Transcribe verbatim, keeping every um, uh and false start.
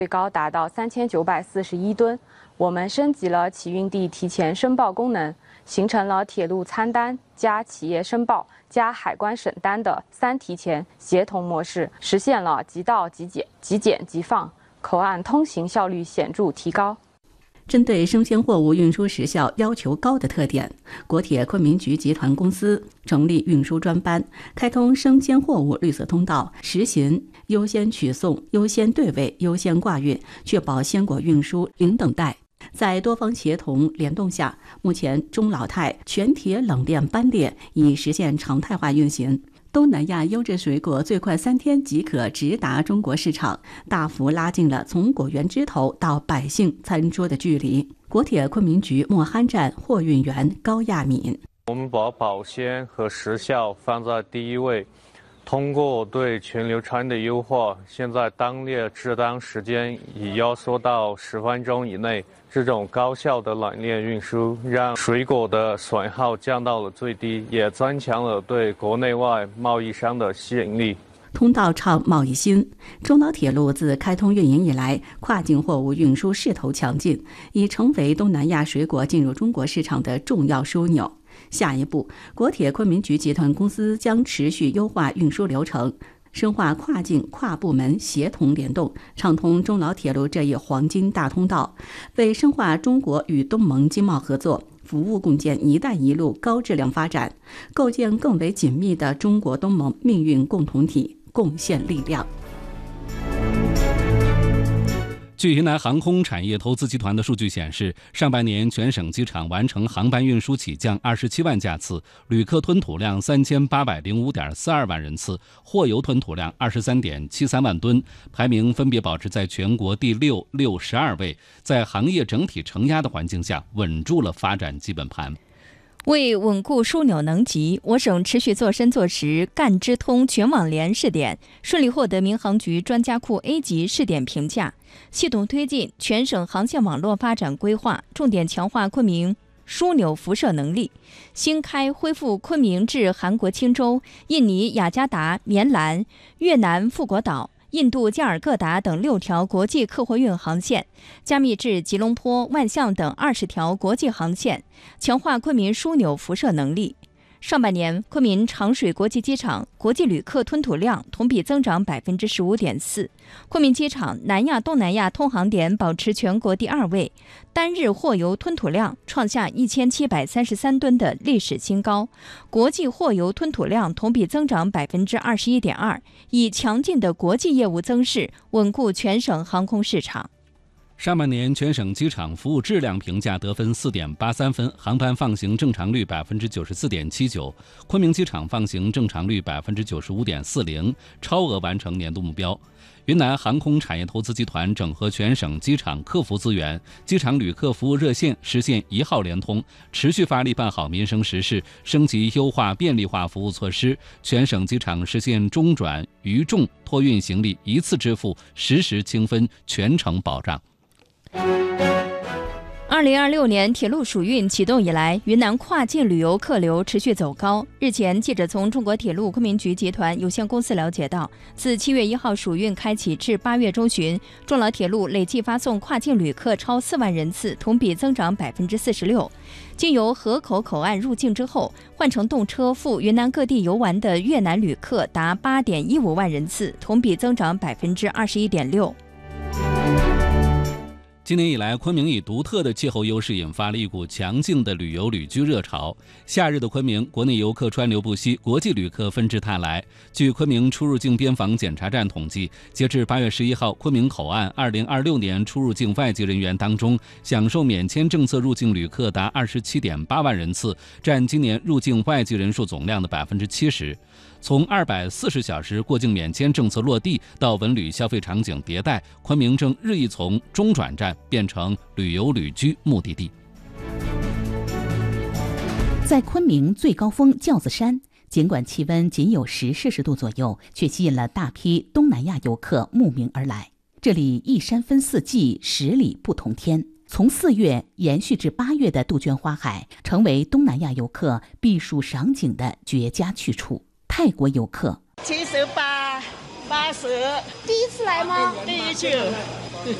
最高达到三千九百四十一吨。我们升级了起运地提前申报功能，形成了铁路参单加企业申报加海关审单的三提前协同模式，实现了即到即检、即检即放，口岸通行效率显著提高。 针对生鲜货物运输时效要求高的特点，国铁昆明局集团公司成立运输专班，开通生鲜货物绿色通道，实行优先取送、优先对位、优先挂运，确保鲜果运输零等待。在多方协同联动下，目前中老泰全铁冷链班列已实现常态化运行。东南亚优质水果最快三天即可直达中国市场，大幅拉近了从果园枝头到百姓餐桌的距离。国铁昆明局莫憨站货运员高亚敏： 我们把保鲜和时效放在第一位，通过对全流程的优化，现在当列值当时间已压缩到十分钟以内。这种高效的冷链运输，让水果的损耗降到了最低，也增强了对国内外贸易商的吸引力。 通道畅，贸易兴。中老铁路自开通运营以来，跨境货物运输势头强劲，已成为东南亚水果进入中国市场的重要枢纽。下一步，国铁昆明局集团公司将持续优化运输流程，深化跨境跨部门协同联动，畅通中老铁路这一黄金大通道，为深化中国与东盟经贸合作、服务共建“一带一路”高质量发展，构建更为紧密的中国东盟命运共同体贡献力量。 据云南航空产业投资集团的数据显示，上半年全省机场完成航班运输起降二十七万架次，旅客吞吐量三千八百零五点四二万人次，货邮吞吐量二十三点七三万吨，排名分别保持在全国第六、六、十二位，在行业整体承压的环境下，稳住了发展基本盘。 为稳固枢纽能级，我省持续做深做实赣支通全网联试点，顺利获得民航局专家库 A 级试点评价，系统推进全省航线网络发展规划，重点强化昆明枢纽辐射能力，新开恢复昆明至韩国钦州、印尼雅加达、棉兰、越南富国岛、印度加尔各答等六条国际客货运航线，加密至吉隆坡、万象等二十条国际航线，强化昆明枢纽辐射能力。上半年，昆明长水国际机场国际旅客吞吐量同比增长百分之十五点四，昆明机场南亚、东南亚通航点保持全国第二位，单日货邮吞吐量创下一千七百三十三吨的历史新高，国际货邮吞吐量同比增长百分之二十一点二，以强劲的国际业务增势稳固全省航空市场。 上半年全省机场服务质量评价得分 四点八三分，航班放行正常率 百分之九十四点七九， 昆明机场放行正常率 百分之九十五点四零， 超额完成年度目标。云南航空产业投资集团整合全省机场客服资源，机场旅客服务热线实现一号联通，持续发力办好民生实事，升级优化便利化服务措施，全省机场实现中转、余重、托运行李一次支付，实时清分，全程保障。 二零二六年铁路暑运启动以来，云南跨境旅游客流持续走高。日前，记者从中国铁路昆明局集团有限公司了解到，自七月一号暑运开启至八月中旬，中老铁路累计发送跨境旅客超四万人次，同比增长百分之四十六。经由河口口岸入境之后，换乘动车赴云南各地游玩的越南旅客达八点一五万人次，同比增长百分之二十一点六。 今年以来，昆明以独特的气候优势引发了一股强劲的旅游旅居热潮。夏日的昆明，国内游客川流不息，国际旅客纷至沓来。据昆明出入境边防检查站统计，截至八月十一号，昆明口岸二零二六年出入境外籍人员当中，享受免签政策入境旅客达二十七点八万人次，占今年入境外籍人数总量的百分之七十。从二百四十小时过境免签政策落地到文旅消费场景迭代，昆明正日益从中转站变成旅游旅居目的地。 在昆明最高峰轿子山，尽管气温仅有十摄氏度左右，却吸引了大批东南亚游客慕名而来。这里一山分四季，十里不同天。从四月延续至八月的杜鹃花海，成为东南亚游客避暑赏景的绝佳去处。泰国游客七十八、八十， 第一次来吗？ 第一次。